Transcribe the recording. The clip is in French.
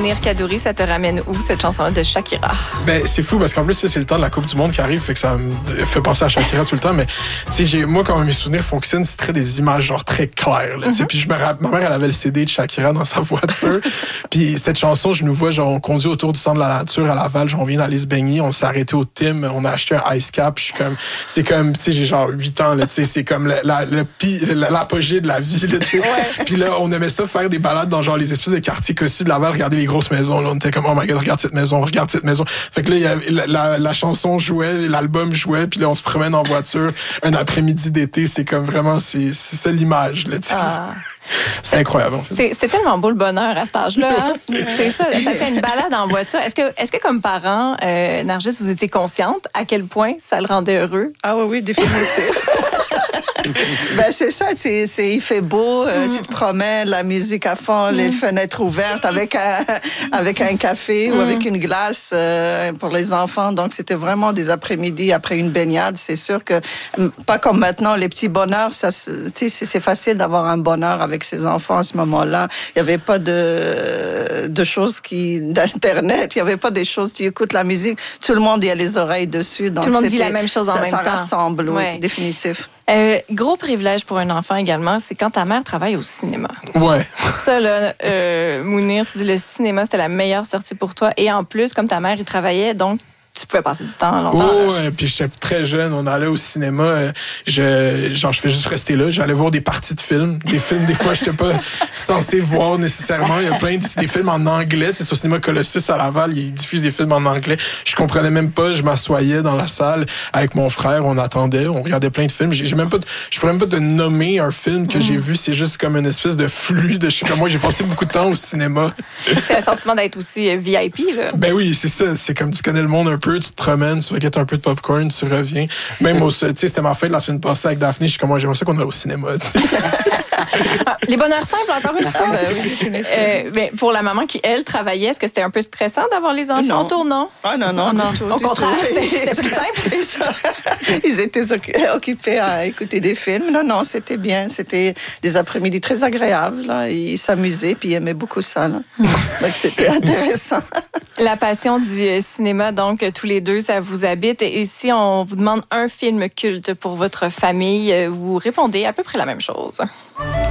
Mounir Kadouri, ça te ramène où, cette chanson-là de Shakira? Ben, c'est fou parce qu'en plus, c'est le temps de la Coupe du Monde qui arrive, fait que ça me fait penser à Shakira tout le temps. Mais tu sais, moi, quand mes souvenirs fonctionnent, c'est très des images genre très claires. Là, puis ma mère, elle avait le CD de Shakira dans sa voiture. Puis cette chanson, je nous vois, genre, on conduit autour du centre de la nature à Laval, genre, on vient d'aller se baigner, on s'est arrêté au Tim, on a acheté un ice cap. C'est comme, tu sais, j'ai genre 8 ans, là, tu sais, c'est comme l'apogée de la vie, là, tu sais. Puis là, on aimait ça faire des balades dans genre les espèces de quartiers cossus de Laval, regarder les grosses maisons, là, on était comme, oh my god, regarde cette maison. Fait que là, la chanson jouait, l'album jouait, puis là, on se promène en voiture un après-midi d'été, c'est comme vraiment, c'est ça l'image, là, tu sais. C'est incroyable. En fait. C'est tellement beau le bonheur à cet âge-là. Hein? C'est ça fait une balade en voiture. Est-ce que comme parent, Nargis, vous étiez consciente à quel point ça le rendait heureux? Ah oui, définitivement. Ben c'est ça, il fait beau, tu te promènes, la musique à fond, les fenêtres ouvertes avec un café ou avec une glace pour les enfants. Donc c'était vraiment des après-midi après une baignade. C'est sûr que pas comme maintenant les petits bonheurs, ça, c'est facile d'avoir un bonheur avec ses enfants à ce moment-là. Il y avait pas de choses d'internet, il y avait pas des choses. Tu écoutes la musique, tout le monde y a les oreilles dessus. Donc tout le monde vit la même chose en même temps. Ça rassemble, oui, définitif. Gros privilège pour un enfant également, c'est quand ta mère travaille au cinéma. Ouais. Ça, là, Mounir, tu dis le cinéma, c'était la meilleure sortie pour toi. Et en plus, comme ta mère y travaillait, donc tu pouvais passer du temps longtemps. Oh, puis j'étais très jeune, on allait au cinéma, je fais juste rester là, j'allais voir des parties de films, des fois j'étais pas censé voir nécessairement, il y a plein des films en anglais, c'est sur Cinéma Colossus à Laval, ils diffusent des films en anglais, je comprenais même pas, je m'assoyais dans la salle avec mon frère, on attendait, on regardait plein de films, je pourrais même pas te nommer un film que j'ai vu, c'est juste comme une espèce de flux de, je sais pas moi, j'ai passé beaucoup de temps au cinéma. C'est un sentiment d'être aussi VIP, là. Ben oui, c'est ça, c'est comme tu connais le monde un peu, tu te promènes, tu vas guetter un peu de popcorn, tu reviens. Même tu sais, c'était ma fête la semaine passée avec Daphné, je suis comme, moi, j'aimerais ça qu'on aille au cinéma. Les bonheurs simples, encore une fois. Ben oui, définitivement. Mais pour la maman qui, elle, travaillait, est-ce que c'était un peu stressant d'avoir les enfants autour, non? Ah non. Au contraire, c'était plus simple. Ils étaient occupés à écouter des films. Non, c'était bien. C'était des après-midi très agréables. Là. Ils s'amusaient, puis ils aimaient beaucoup ça. Là. Donc, c'était intéressant. La passion du cinéma, donc, tous les deux, ça vous habite. Et si on vous demande un film culte pour votre famille, vous répondez à peu près la même chose.